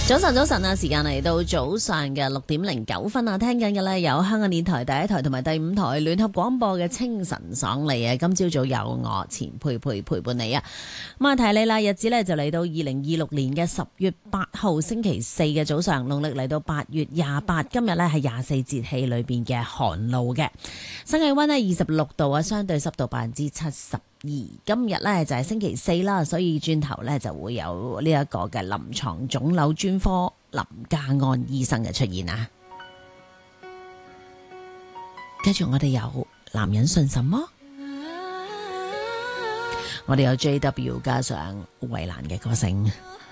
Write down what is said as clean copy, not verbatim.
早晨啊！時間嚟到早上嘅6:09啊，聽緊嘅呢有香港電台第一台同埋第5台聯合廣播嘅清晨爽利啊！今朝早有我錢佩佩陪伴你啊！咁啊，提你啦，日子呢就嚟到2026年嘅10月8號星期四嘅早上，農曆嚟到8月28，今日呢係24節氣裏邊嘅寒露嘅，新氣溫呢26度啊，相對濕度70%。今日咧就係星期四啦，所以轉頭咧就會有呢一個嘅臨床腫瘤專科林家安醫生嘅出現啊。跟住我哋有男人信什麼？我哋有 JW 加上衛蘭嘅歌聲。